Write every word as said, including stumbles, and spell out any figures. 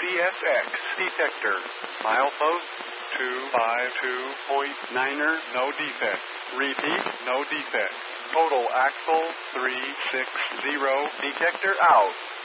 S X detector. Milepost two five two point niner, no defect. Repeat, no defect. Total axle three six zero, detector out.